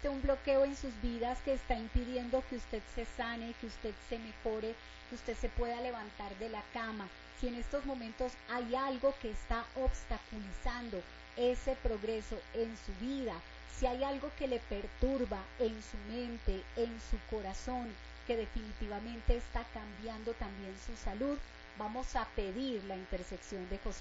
existe un bloqueo en sus vidas que está impidiendo que usted se sane, que usted se mejore, que usted se pueda levantar de la cama, si en estos momentos hay algo que está obstaculizando ese progreso en su vida, si hay algo que le perturba en su mente, en su corazón, que definitivamente está cambiando también su salud, vamos a pedir la intersección de José